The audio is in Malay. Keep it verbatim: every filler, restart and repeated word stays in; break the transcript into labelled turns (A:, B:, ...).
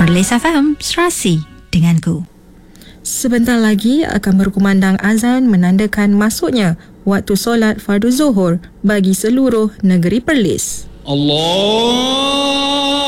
A: Perlis F M, Serasi denganku.
B: Sebentar lagi akan berkumandang azan menandakan masuknya waktu solat fardu Zuhur bagi seluruh negeri Perlis.
C: Allah